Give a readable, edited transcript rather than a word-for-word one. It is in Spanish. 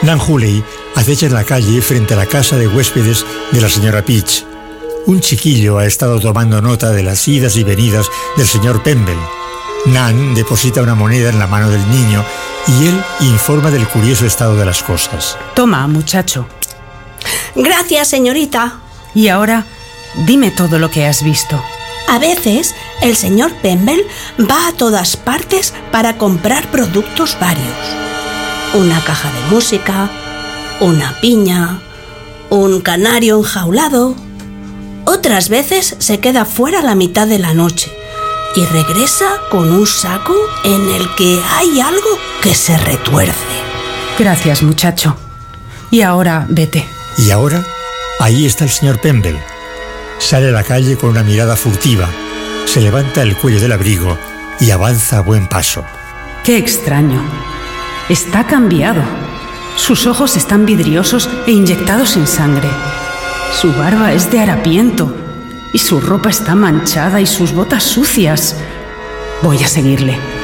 Nan Huley acecha en la calle frente a la casa de huéspedes de la señora Peach. Un chiquillo ha estado tomando nota de las idas y venidas del señor Pemble. Nan deposita una moneda en la mano del niño y él informa del curioso estado de las cosas. Toma, muchacho. Gracias, señorita. Y ahora, dime todo lo que has visto. A veces, el señor Pemble va a todas partes para comprar productos varios. Una caja de música, una piña, un canario enjaulado. Otras veces se queda fuera la mitad de la noche y regresa con un saco en el que hay algo que se retuerce. Gracias, muchacho. Y ahora, vete. Y ahora, ahí está el señor Pemble. Sale a la calle con una mirada furtiva, se levanta el cuello del abrigo y avanza a buen paso. ¡Qué extraño! Está cambiado. Sus ojos están vidriosos e inyectados en sangre. Su barba es de harapiento y su ropa está manchada y sus botas sucias. Voy a seguirle.